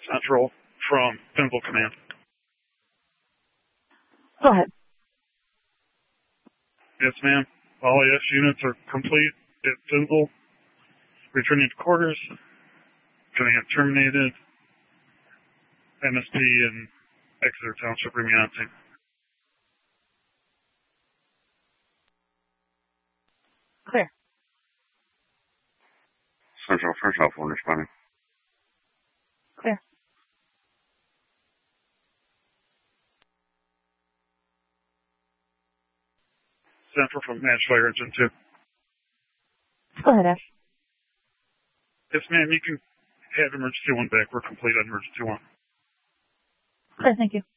Central from Finsel Command. Go ahead. Yes, ma'am. All IS units are complete at Finsel. Returning to quarters. Command terminated. MSP and Exeter Township remounting. Clear. Central for cell phone responding. Clear. Central from Ash Fire Engine 2. Go ahead, Ash. Yes, ma'am. You can have emergency 1 back. We're complete on emergency 1. Clear, thank you.